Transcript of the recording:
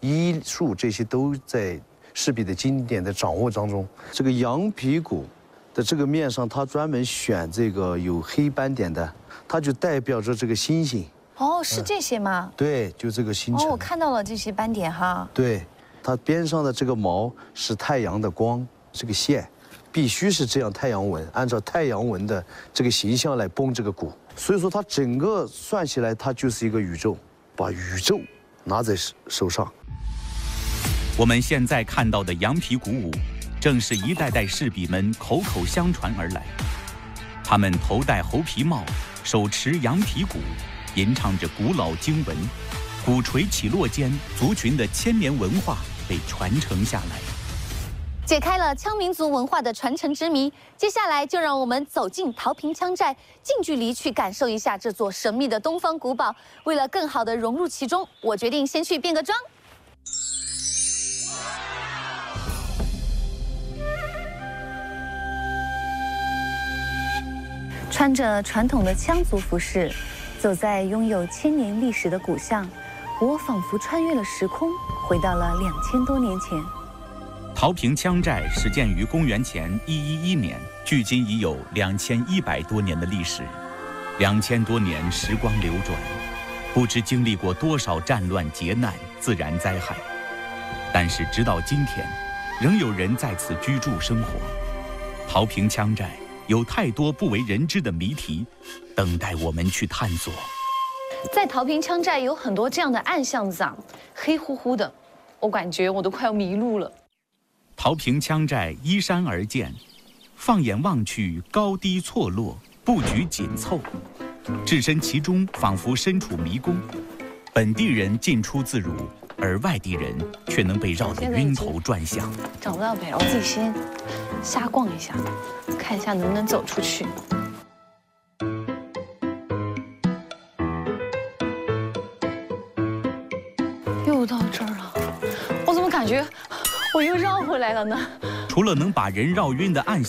医术这些都在赤壁的经典的掌握当中。这个羊皮鼓的这个面上，它专门选这个有黑斑点的，它就代表着这个星星。 哦，是这些吗？ 对，就这个星辰。 哦，我看到了这些斑点哈。 对，它边上的这个毛是太阳的光，这个线必须是这样太阳纹，按照太阳纹的这个形象来绷这个鼓。所以说，它整个算起来，它就是一个宇宙，把宇宙拿在手上。 我们现在看到的羊皮鼓舞，正是一代代士比们口口相传而来。他们头戴猴皮帽，手持羊皮鼓，吟唱着古老经文，鼓槌起落间，族群的千年文化被传承下来。 解开了羌民族文化的传承之谜，接下来就让我们走进陶坪羌寨，近距离去感受一下这座神秘的东方古堡。为了更好地融入其中，我决定先去变个装。穿着传统的羌族服饰，走在拥有千年历史的古巷，我仿佛穿越了时空，回到了2000多年前。 陶坪羌寨始建于公元前111年，距今已有2100多年的历史。2000多年时光流转，不知经历过多少战乱劫难、自然灾害，但是直到今天，仍有人在此居住生活。陶坪羌寨有太多不为人知的谜题，等待我们去探索。 在陶坪羌寨有很多这样的暗巷子啊，黑乎乎的，我感觉我都快要迷路了。 陶坪羌寨依山而建，放眼望去，高低错落，布局紧凑，置身其中，仿佛身处迷宫。本地人进出自如，而外地人却能被绕得晕头转向。 找不到北，我自己先瞎逛一下，看一下能不能走出去。又到这儿了，我怎么感觉我又绕回来了呢？ 除了能把人绕晕的暗